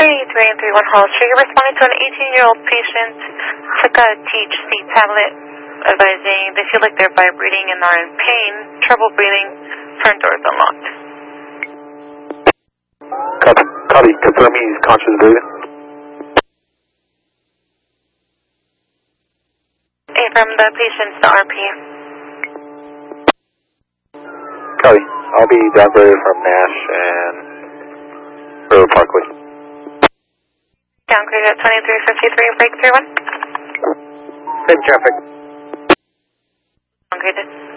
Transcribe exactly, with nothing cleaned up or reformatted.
three and three one Hall Street. You're responding to an eighteen-year-old patient took a T H C tablet advising they feel like they're vibrating and are in pain, trouble breathing, front doors unlocked. Copy, copy. Confirming he's conscious breathing. A from the patient's to R P. Copy. I'll be downgraded from Nash and River Parkway. Downgraded at twenty-three fifty-three, break three one. Same traffic. Downgraded.